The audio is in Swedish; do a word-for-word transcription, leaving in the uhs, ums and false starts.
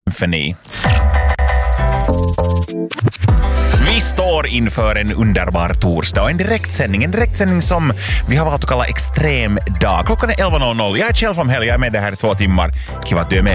Symphony. Vi står inför en underbar torsdag och en direktsändning. En direktsändning som vi har valt att kalla extrem dag. Klockan är elva noll noll. Jag är Kjell från Helg. Jag är med det här i två timmar. Kiva att du är med.